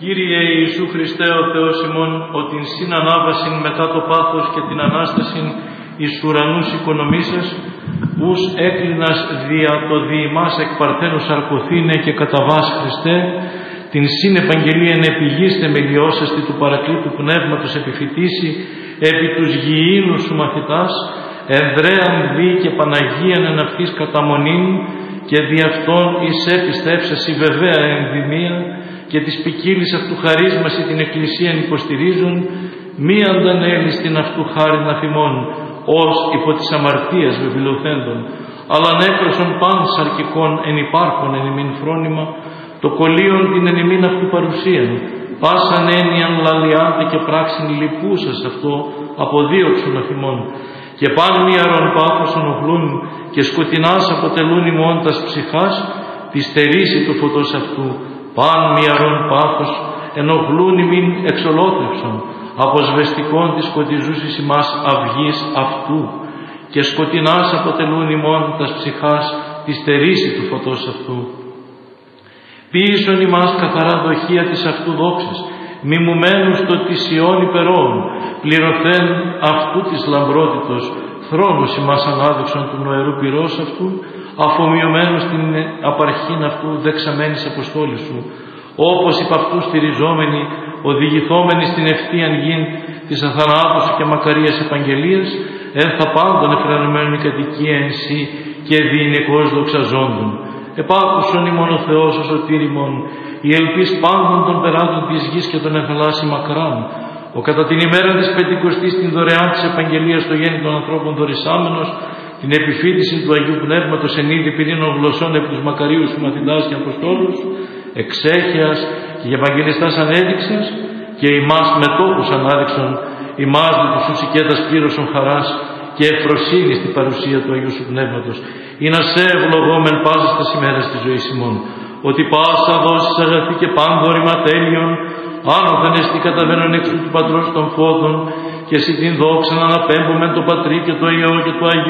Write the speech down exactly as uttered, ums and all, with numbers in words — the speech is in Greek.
Κύριε Ιησού Χριστέ ο Θεός ημών, ότι συν ανάβασιν μετά το πάθος και την Ανάστασιν εις ουρανούς οικονομήσας, ους έκλεινας δια το διημάς εκ παρθένου σαρκωθήνε και κατά βάς Χριστέ, την συν Ευαγγελίαν επιγείστε με λιώσαστη του παρακλήτου πνεύματος επιφυτίσει, επί τους γηίνους σου μαθητάς, Ενδρέαν δι και Παναγίαν εν αυτής καταμονήν, και δι' αυτόν εις έπιστεύσασι βεβαία ενδυμία, και της ποικίλης αυτού χαρίσμαση την Εκκλησίαν υποστηρίζουν, μη αντανέλης την αυτού χάριν αφημών, ως υπό της αμαρτίας βεβηλωθέντων, αλλά νέκρωσον παν σαρκικών εν υπάρχον εν ημίν φρόνημα, το κολλίον την εν ημίν αυτού παρουσίαν, πάσαν έννοιαν λαλιάντε και πράξιν λυπούσας αυτό αποδίωξον αφημών, και παν μιαρον πάθος ενοχλούν και σκοτεινάς αποτελούν ημών τας ψυχάς, τη στερήσει του φωτός αυτού, παν μιαρον πάθος ενοχλούν ημίν εξολόθρευσον, αποσβεστικών της σκοτιζούσης ημάς αυγής αυτού, και σκοτεινάς αποτελούν ημών τας ψυχάς, τη στερήσει του φωτός αυτού. Ποίησον ημάς καθαρά δοχεία της αυτού δόξης, μιμουμένους το της Ιών υπερών, πληρωθέν αυτού της λαμπρότητος, θρόνους ημάς ανάδειξον του νοερού πυρός αυτού, αφομοιωμένους την απαρχήν αυτού δεξαμένης αποστόλης σου, όπως υπ' αυτού στηριζόμενοι, οδηγηθόμενοι στην ευθείαν γην της αθανάτωσης και μακαρίας επαγγελίας, εν θα πάντων εφρανωμένων κατοικία εν σύ και διηνεκώς δοξαζόντων. Επάκουσον ημών ο Θεός ο σωτήριμον, η ελπίς πάντων των περάτων της γης και των εθαλάσσι μακράν, ο κατά την ημέρα της Πεντηκοστής την δωρεάν της επαγγελίας στο γέννη των ανθρώπων δωρησάμενος, την επιφύτηση του Αγίου Πνεύματος εν είδη πυρήνων γλωσσών επί τους μακαρίους σου μαθητάς και αποστόλους, εξέχειας και ευαγγελιστάς ανέδειξας, και ημάς μετόχους ανάδειξον, ημάς δι' τους ουσικέτας πλήρωσον χαράς και ευφροσύνη στην παρουσία του Αγίου σου Πνεύματος, ή να σε ευλογόμεν πάσα στα ημέρας της ζωής ημών, ότι πάσα δώσεις αγαθή και πάντορημα τέλειον, άνωθεν εστί καταβαίνον έξω του Πατρός των φώτων, και εσύ την δόξα να αναπέμπομεν το Πατρί και το Υιό και το Αγίο